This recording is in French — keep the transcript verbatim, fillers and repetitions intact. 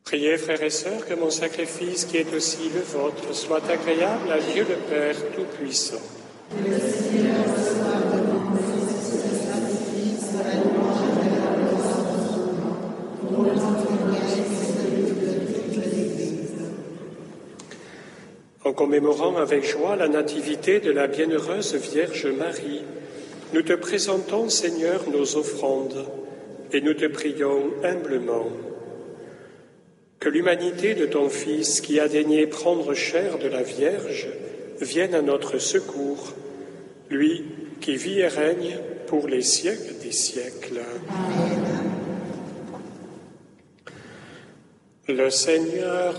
Priez, frères et sœurs, que mon sacrifice, qui est aussi le vôtre, soit agréable à Dieu le Père Tout-Puissant. Que le Seigneur reçoive de mon Fils ce sacrifice à la louange agréable de son nom, pour le témoignage et salut de toute l'Église. En commémorant avec joie la nativité de la bienheureuse Vierge Marie, nous te présentons, Seigneur, nos offrandes, et nous te prions humblement. Que l'humanité de ton Fils, qui a daigné prendre chair de la Vierge, vienne à notre secours, lui qui vit et règne pour les siècles des siècles. Amen. Le Seigneur